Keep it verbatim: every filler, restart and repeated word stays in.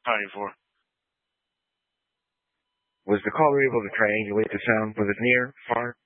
ninety-four. Was the caller able to triangulate the sound? Was it near, far?